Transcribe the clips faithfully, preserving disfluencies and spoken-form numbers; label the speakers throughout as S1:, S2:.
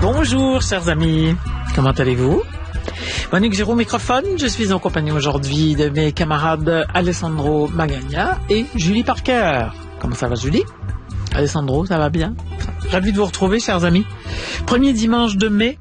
S1: Bonjour, chers amis. Comment allez-vous? Monique Giraud, microphone. Je suis en compagnie aujourd'hui de mes camarades Alessandro Magagna et Julie Parker. Comment ça va, Julie? Alessandro, ça va bien? Ravi de vous retrouver, chers amis. Premier dimanche de mai.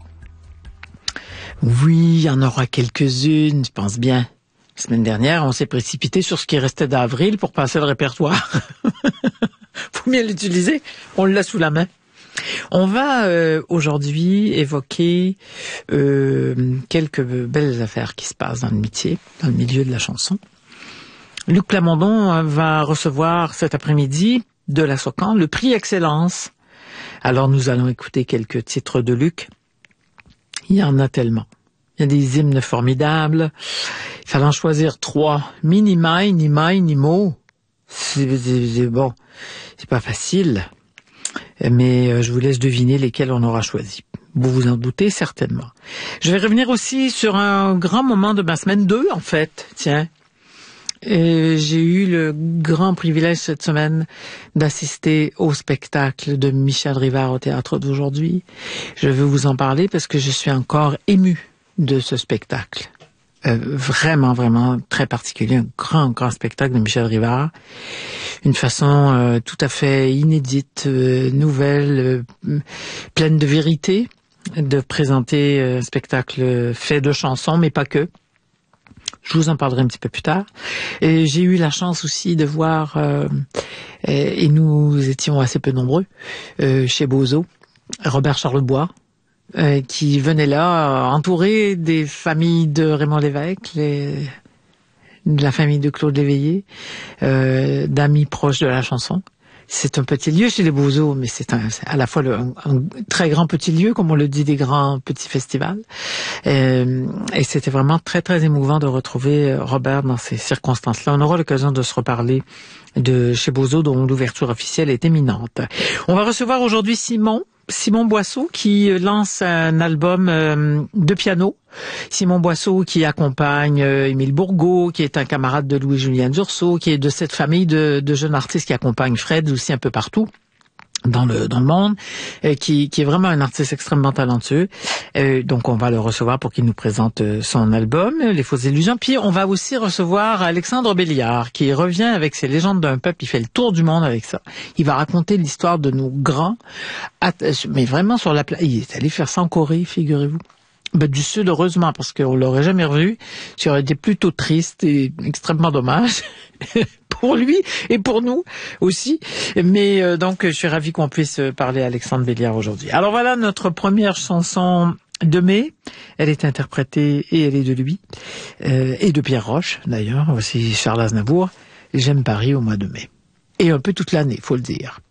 S1: Oui, il y en aura quelques-unes, je pense bien. La semaine dernière, on s'est précipité sur ce qui restait d'avril pour passer le répertoire. Faut bien l'utiliser. On l'a sous la main. On va euh, aujourd'hui évoquer euh, quelques belles affaires qui se passent dans le métier, dans le milieu de la chanson. Luc Plamondon va recevoir cet après-midi de la Socan le prix Excellence. Alors nous allons écouter quelques titres de Luc. Il y en a tellement. Il y a des hymnes formidables. Il fallait en choisir trois. Mi, ni mai, ni mai, ni mo. C'est, c'est, c'est bon. C'est pas facile. Mais je vous laisse deviner lesquels on aura choisi. Vous vous en doutez certainement. Je vais revenir aussi sur un grand moment de ma semaine deux, en fait. Tiens. Et j'ai eu le grand privilège cette semaine d'assister au spectacle de Michel Rivard au Théâtre d'aujourd'hui. Je veux vous en parler parce que je suis encore émue de ce spectacle. Euh, vraiment, vraiment très particulier. Un grand, grand spectacle de Michel Rivard. Une façon euh, tout à fait inédite, euh, nouvelle, euh, pleine de vérité, de présenter un spectacle fait de chansons, mais pas que. Je vous en parlerai un petit peu plus tard. Et j'ai eu la chance aussi de voir, euh, et nous étions assez peu nombreux, euh, chez Bozo, Robert Charlebois, euh, qui venait là, entouré des familles de Raymond Lévesque, les, de la famille de Claude Léveillé, euh, d'amis proches de la chanson. C'est un petit lieu chez les Bozo, mais c'est, un, c'est à la fois le, un, un très grand petit lieu, comme on le dit, des grands petits festivals. Euh, et c'était vraiment très, très émouvant de retrouver Robert dans ces circonstances-là. On aura l'occasion de se reparler de chez Bozo, dont l'ouverture officielle est imminente. On va recevoir aujourd'hui Simon, Simon Boisseau, qui lance un album euh, de piano. Simon Boisseau qui accompagne euh, Émile Bourgault, qui est un camarade de Louis-Julien Dursault, qui est de cette famille de, de jeunes artistes qui accompagnent Fred aussi un peu partout dans le dans le monde, euh, qui qui est vraiment un artiste extrêmement talentueux. Euh, donc on va le recevoir pour qu'il nous présente euh, son album Les Fausses Illusions. Puis on va aussi recevoir Alexandre Béliard qui revient avec ses légendes d'un peuple. Il fait le tour du monde avec ça. Il va raconter l'histoire de nos grands, mais vraiment sur la plage. Il est allé faire ça en Corée, figurez-vous. Ben, du Sud, heureusement, parce qu'on l'aurait jamais revu. Ça aurait été plutôt triste et extrêmement dommage pour lui et pour nous aussi. Mais euh, donc, je suis ravi qu'on puisse parler à Alexandre Béliard aujourd'hui. Alors voilà notre première chanson de mai. Elle est interprétée et elle est de lui euh, et de Pierre Roche, d'ailleurs, aussi Charles Aznavour. J'aime Paris au mois de mai. Et un peu toute l'année, faut le dire.